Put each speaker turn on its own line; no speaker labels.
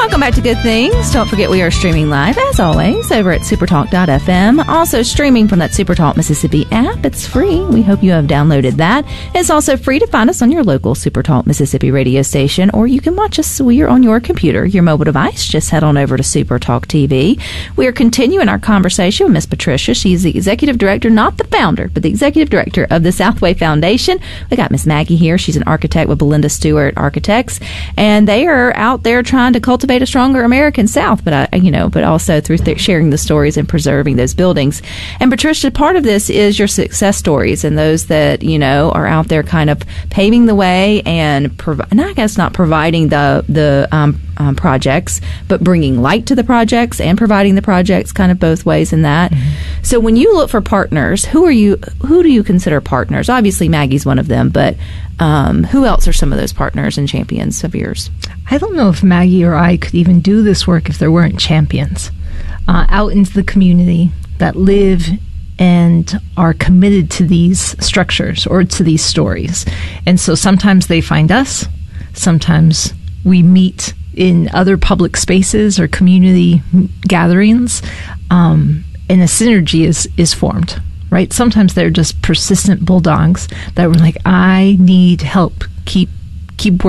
Welcome back to Good Things. Don't forget we are streaming live, as always, over at supertalk.fm. Also streaming from that Supertalk Mississippi app. It's free. We hope you have downloaded that. It's also free to find us on your local Supertalk Mississippi radio station, or you can watch us while you're on your computer, your mobile device. Just head on over to Supertalk TV. We are continuing our conversation with Miss Patricia. She's the executive director, not the founder, but the executive director of the Southway Foundation. We got Miss Maggie here. She's an architect with Belinda Stewart Architects, and they are out there trying to cultivate a stronger American South, but also through sharing the stories and preserving those buildings. And Patricia, part of this is your success stories and those that are out there kind of paving the way and I guess not providing the projects, but bringing light to the projects and providing the projects, kind of both ways in that. Mm-hmm. So when you look for partners, who do you consider partners? Obviously Maggie's one of them, but who else are some of those partners and champions of yours?
I don't know if Maggie or I could even do this work if there weren't champions out into the community that live and are committed to these structures or to these stories. And so sometimes they find us, sometimes we meet in other public spaces or community gatherings, and a synergy is formed, right? Sometimes they're just persistent bulldogs that were like, I need help, keep